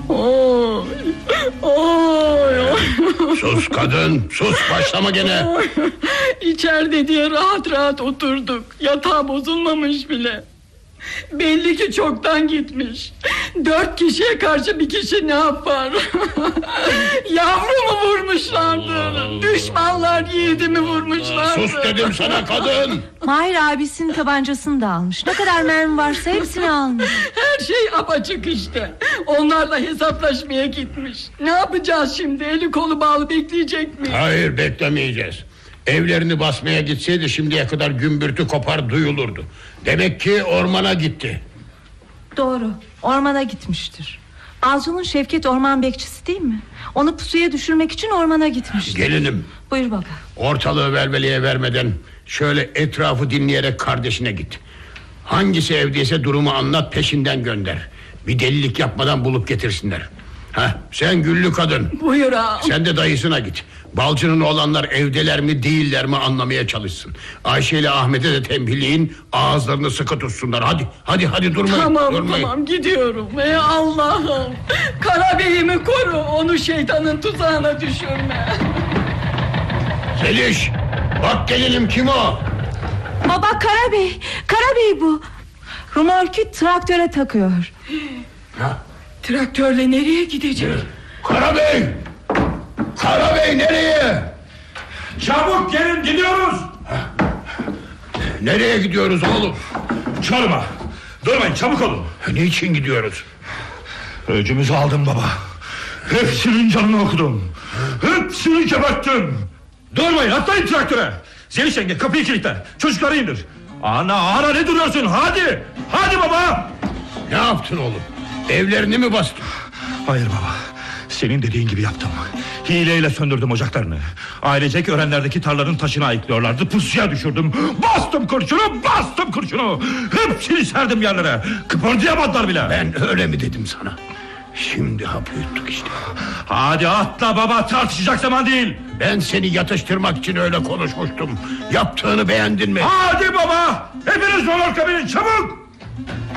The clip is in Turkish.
Oy. Oy. Sus kadın, sus, başlama gene. İçeride diye rahat rahat oturduk. Yatağı bozulmamış bile. Belli ki çoktan gitmiş. 4 kişiye karşı bir kişi ne yapar? Yavrumu vurmuşlardır. Düşmanlar yiğidimi vurmuşlardır. Sus dedim sana kadın. Mahir abisinin tabancasını da almış. Ne kadar mermi varsa hepsini almış. Her şey apaçık işte. Onlarla hesaplaşmaya gitmiş. Ne yapacağız şimdi? Eli kolu bağlı bekleyecek miyiz? Hayır, beklemeyeceğiz. Evlerini basmaya gitseydi şimdiye kadar gümbürtü kopar duyulurdu. Demek ki ormana gitti. Doğru, ormana gitmiştir. Balcı'nın Şevket orman bekçisi değil mi? Onu pusuya düşürmek için ormana gitmiştir. Gelinim, Buyur baba. ortalığı velveleye vermeden şöyle etrafı dinleyerek kardeşine git. Hangisi evdeyse durumu anlat, peşinden gönder. Bir delilik yapmadan bulup getirsinler. Sen güllü kadın, Buyur ağam. sen de dayısına git. Balcı'nın oğlanlar evdeler mi değiller mi anlamaya çalışsın. Ayşe ile Ahmet'e de tembihleyin, ağızlarını sıkı tutsunlar. Hadi durmayın. Tamam gidiyorum. Ey Allah'ım, Karabey'imi koru, onu şeytanın tuzağına düşürme. Zeliş, bak gelinim, kim o? Baba, Karabey bu. Rumorkü traktöre takıyor. Traktörle nereye gidecek? Karabey nereye? Çabuk gelin, gidiyoruz. Nereye gidiyoruz oğlum? Çorum'a. Durmayın, çabuk olun. Niçin gidiyoruz? Öcümüzü aldım baba. Hepsinin canını okudum. Hepsini geberttim. Durmayın, atlayın traktöre. Zeliş yenge, kapıyı kilitle. Çocukları indir. Ana ne duruyorsun, hadi. Hadi baba. Ne yaptın oğlum? Evlerini mi bastın? Hayır baba, senin dediğin gibi yaptım. Hileyle söndürdüm ocaklarını. Ailecek örenlerdeki tarlanın taşını ayıklıyorlardı. Pusuya düşürdüm. Bastım kurşunu. Hepsini serdim yerlere. Kıpırdayamadılar bile. Ben öyle mi dedim sana? Şimdi hapı yuttuk işte. Hadi atla baba, tartışacak zaman değil. Ben seni yatıştırmak için öyle konuşmuştum. Yaptığını beğendin mi? Hadi baba, hepiniz roller kabinin, çabuk.